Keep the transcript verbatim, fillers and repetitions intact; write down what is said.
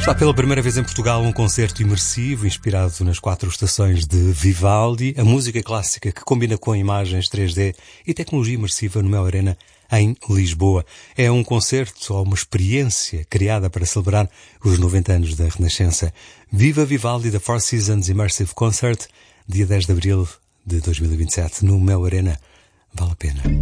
Está pela primeira vez em Portugal um concerto imersivo inspirado nas quatro estações de Vivaldi, a música clássica que combina com imagens três D e tecnologia imersiva no Mel Arena em Lisboa. É um concerto ou uma experiência criada para celebrar os noventa anos da Renascença. Viva Vivaldi da Four Seasons Immersive Concert, dia dez de abril de dois mil e vinte e sete no Mel Arena. Vale a pena.